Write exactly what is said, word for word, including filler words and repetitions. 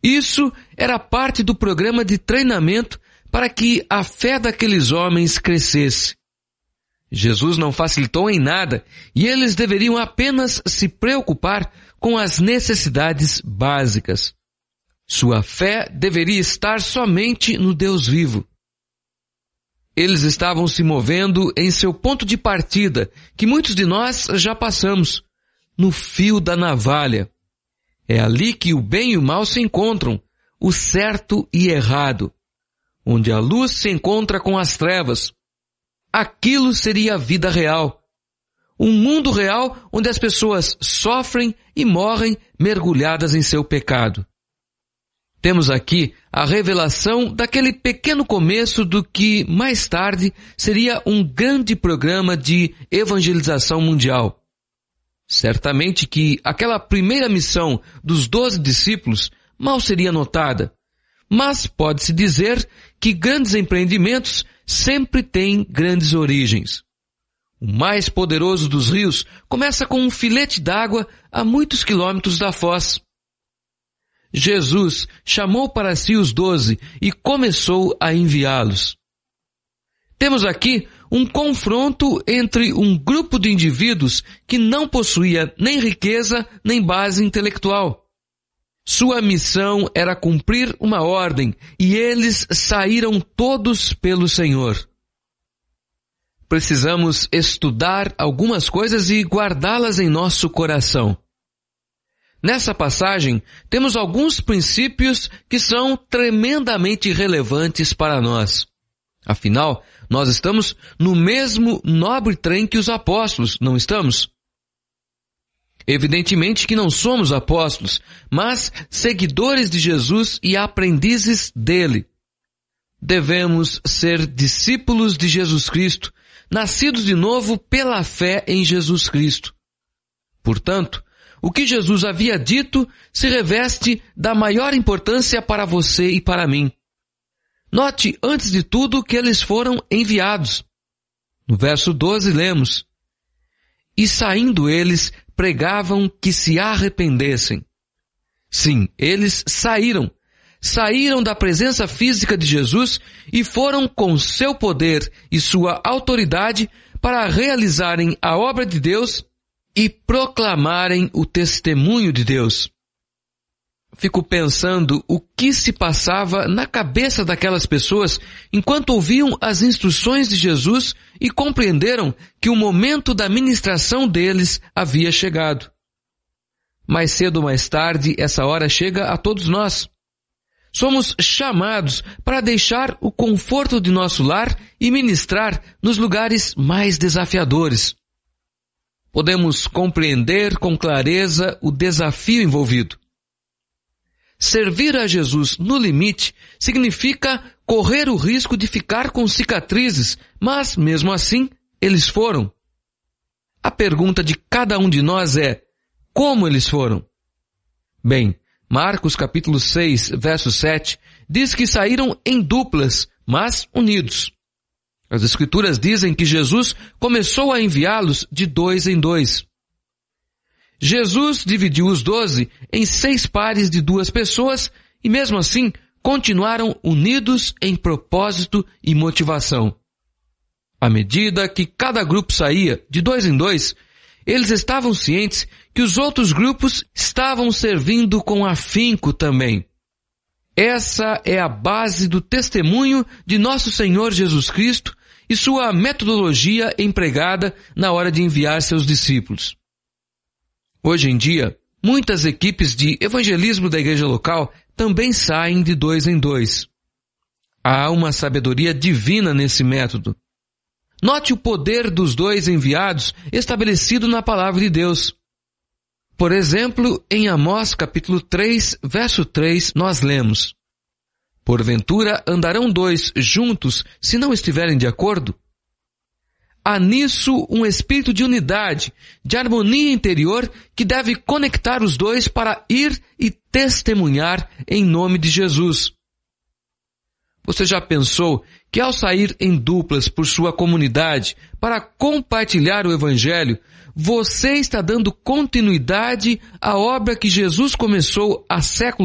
Isso era parte do programa de treinamento para que a fé daqueles homens crescesse. Jesus não facilitou em nada e eles deveriam apenas se preocupar com as necessidades básicas. Sua fé deveria estar somente no Deus vivo. Eles estavam se movendo em seu ponto de partida, que muitos de nós já passamos, no fio da navalha. É ali que o bem e o mal se encontram, o certo e errado, onde a luz se encontra com as trevas. Aquilo seria a vida real. Um mundo real onde as pessoas sofrem e morrem mergulhadas em seu pecado. Temos aqui a revelação daquele pequeno começo do que, mais tarde, seria um grande programa de evangelização mundial. Certamente que aquela primeira missão dos doze discípulos mal seria notada, mas pode-se dizer que grandes empreendimentos sempre têm grandes origens. O mais poderoso dos rios começa com um filete d'água a muitos quilômetros da foz. Jesus chamou para si os doze e começou a enviá-los. Temos aqui um confronto entre um grupo de indivíduos que não possuía nem riqueza nem base intelectual. Sua missão era cumprir uma ordem e eles saíram todos pelo Senhor. Precisamos estudar algumas coisas e guardá-las em nosso coração. Nessa passagem, temos alguns princípios que são tremendamente relevantes para nós. Afinal, nós estamos no mesmo nobre trem que os apóstolos, não estamos? Evidentemente que não somos apóstolos, mas seguidores de Jesus e aprendizes dele. Devemos ser discípulos de Jesus Cristo, nascidos de novo pela fé em Jesus Cristo. Portanto, o que Jesus havia dito se reveste da maior importância para você e para mim. Note, antes de tudo, que eles foram enviados. No verso doze lemos: E saindo eles, pregavam que se arrependessem. Sim, eles saíram. Saíram da presença física de Jesus e foram com seu poder e sua autoridade para realizarem a obra de Deus e proclamarem o testemunho de Deus. Fico pensando o que se passava na cabeça daquelas pessoas enquanto ouviam as instruções de Jesus e compreenderam que o momento da ministração deles havia chegado. Mais cedo ou mais tarde, essa hora chega a todos nós. Somos chamados para deixar o conforto de nosso lar e ministrar nos lugares mais desafiadores. Podemos compreender com clareza o desafio envolvido. Servir a Jesus no limite significa correr o risco de ficar com cicatrizes, mas, mesmo assim, eles foram. A pergunta de cada um de nós é: como eles foram? Bem, Marcos capítulo seis, verso sete, diz que saíram em duplas, mas unidos. As Escrituras dizem que Jesus começou a enviá-los de dois em dois. Jesus dividiu os doze em seis pares de duas pessoas e, mesmo assim, continuaram unidos em propósito e motivação. À medida que cada grupo saía de dois em dois, eles estavam cientes que os outros grupos estavam servindo com afinco também. Essa é a base do testemunho de nosso Senhor Jesus Cristo e sua metodologia empregada na hora de enviar seus discípulos. Hoje em dia, muitas equipes de evangelismo da igreja local também saem de dois em dois. Há uma sabedoria divina nesse método. Note o poder dos dois enviados estabelecido na palavra de Deus. Por exemplo, em Amós capítulo três, verso três, nós lemos: Porventura andarão dois juntos se não estiverem de acordo? Há nisso um espírito de unidade, de harmonia interior que deve conectar os dois para ir e testemunhar em nome de Jesus. Você já pensou que ao sair em duplas por sua comunidade para compartilhar o Evangelho, você está dando continuidade à obra que Jesus começou há séculos